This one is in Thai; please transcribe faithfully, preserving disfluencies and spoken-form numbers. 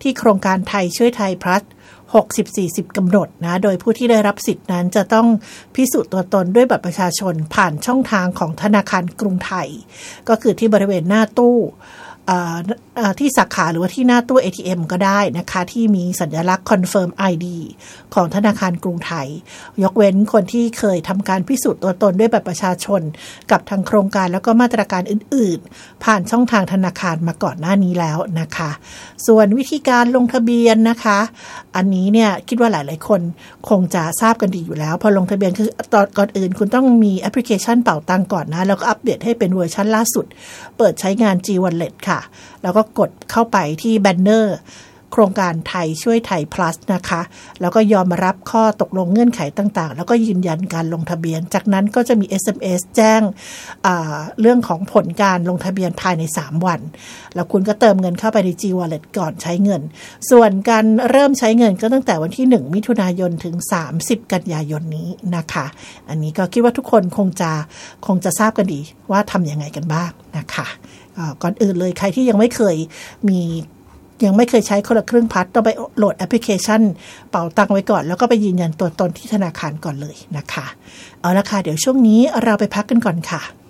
ที่โครงการไทยช่วยไทย plus หกสิบ สี่สิบ กำหนดนะโดยผู้ที่ได้รับสิทธินั้นจะต้องพิสูจน์ตัวตนด้วยบัตรประชาชนผ่านช่องทางของธนาคารกรุงไทยก็คือที่บริเวณหน้าตู้ที่สาขาหรือว่าที่หน้าตู้ เอ ที เอ็ม ก็ได้นะคะที่มีสัญลักษณ์ Confirm ไอ ดี ของธนาคารกรุงไทยยกเว้นคนที่เคยทำการพิสูจน์ตัวตนด้วยบัตรประชาชนกับทางโครงการแล้วก็มาตรการอื่นๆผ่านช่องทางธนาคารมาก่อนหน้านี้แล้วนะคะส่วนวิธีการลงทะเบียนนะคะอันนี้เนี่ยคิดว่าหลายๆคนคงจะทราบกันดีอยู่แล้วพอลงทะเบียนคือตอนก่อนอื่นคุณต้องมีแอปพลิเคชันเป๋าตังก่อนนะแล้วก็อัปเดตให้เป็นเวอร์ชันล่าสุดเปิดใช้งาน G Wallet ค่ะแล้วก็กดเข้าไปที่แบนเนอร์โครงการไทยช่วยไทย plus นะคะแล้วก็ยอมรับข้อตกลงเงื่อนไขต่างๆแล้วก็ยืนยันการลงทะเบียนจากนั้นก็จะมี เอส เอ็ม เอส แจ้งเรื่องของผลการลงทะเบียนภายในสามวันแล้วคุณก็เติมเงินเข้าไปใน G Wallet ก่อนใช้เงินส่วนการเริ่มใช้เงินก็ตั้งแต่วันที่หนึ่งมิถุนายนถึงสามสิบกันยายนนี้นะคะอันนี้ก็คิดว่าทุกคนคงจะคงจะทราบกันดีว่าทำยังไงกันบ้างนะคะก่อนอื่นเลยใครที่ยังไม่เคยมียังไม่เคยใช้คนละครึ่งพัดต้องไปโหลดแอปพลิเคชันเป๋าตังไว้ก่อนแล้วก็ไปยืนยันตัวตนที่ธนาคารก่อนเลยนะคะเอาละค่ะเดี๋ยวช่วงนี้เราไปพักกันก่อนค่ะ